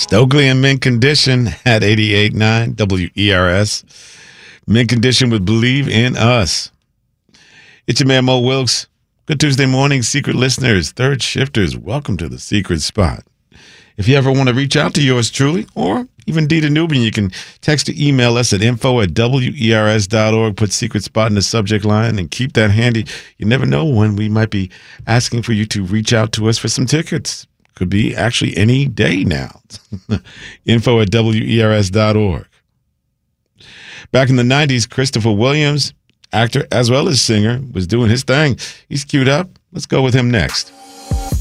Stokely and Mint Condition at 88.9 WERS. Mint Condition would believe in us. It's your man, Mo Wilkes. Good Tuesday morning, secret listeners, third shifters. Welcome to the secret spot. If you ever want to reach out to yours truly, or even Dita Newbin, you can text or email us at info@wers.org. Put secret spot in the subject line and keep that handy. You never know when we might be asking for you to reach out to us for some tickets. Could be actually any day now. info@wers.org. Back in the 90s, Christopher Williams, actor as well as singer, was doing his thing. He's queued up. Let's go with him next.